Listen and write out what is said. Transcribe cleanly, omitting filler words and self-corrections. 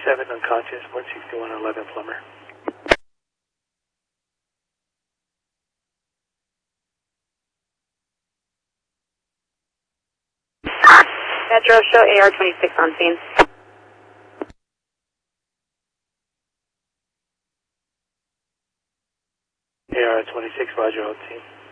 7 unconscious, 16111 plumber. Metro, show AR-26 on scene. AR-26, roger, on scene.